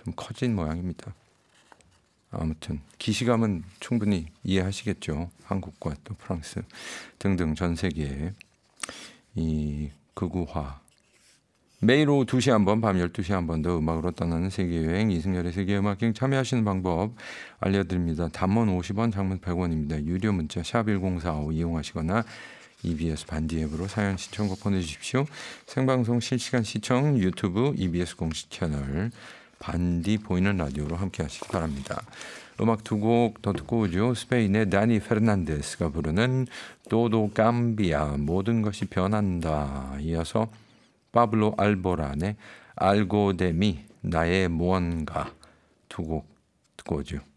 좀 커진 모양입니다. 아무튼 기시감은 충분히 이해하시겠죠. 한국과 또 프랑스 등등 전 세계의 이 극우화. 매일 오후 2시 한 번, 밤 12시 한 번 더 음악으로 떠나는 세계여행 이승열의 세계음악여행 참여하시는 방법 알려드립니다. 단문 50원, 장문 100원입니다. 유료 문자 샵 1045 이용하시거나 EBS 반디 앱으로 사연 신청곡 보내주십시오. 생방송 실시간 시청 유튜브 EBS 공식 채널 반디 보이는 라디오로 함께 하시기 바랍니다. 음악 두 곡 더 듣고 오죠. 스페인의 다니 페르난데스가 부르는 또도 감비아 모든 것이 변한다. 이어서 파블로 알보란의 알고 데미 나의 무언가 두 곡 듣고 오죠.